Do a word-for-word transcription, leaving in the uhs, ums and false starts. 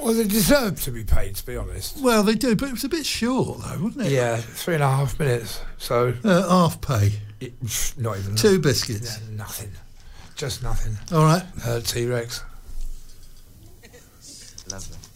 Well, they deserve to be paid, to be honest. Well, they do, but it was a bit short, though, wasn't it? Yeah, three and a half minutes. So uh, half pay. It, not even two that. biscuits. Yeah, nothing, just nothing. All right. Uh, T-Rex. Lovely.